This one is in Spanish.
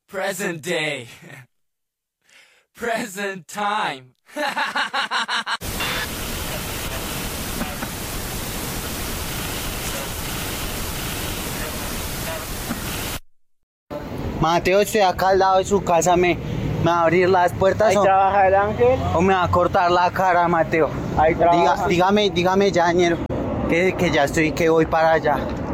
Present day. Present time. Mateo, estoy acá al lado de su casa, ¿me va a abrir las puertas Ahí trabaja el ángel. o me va a cortar la cara, Mateo? Ahí trabaja. Dígame ya, ñero, que ya estoy, que voy para allá.